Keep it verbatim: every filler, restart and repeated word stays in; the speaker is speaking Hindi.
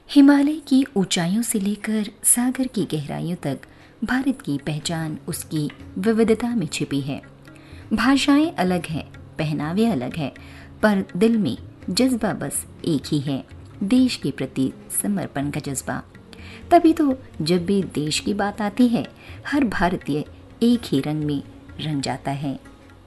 हिमालय की ऊंचाइयों से लेकर सागर की गहराइयों तक भारत की पहचान उसकी विविधता में छिपी है। भाषाएं अलग हैं, पहनावे अलग हैं, पर दिल में जज्बा बस एक ही है, देश के प्रति समर्पण का जज्बा। तभी तो जब भी देश की बात आती है, हर भारतीय एक ही रंग में रंग जाता है,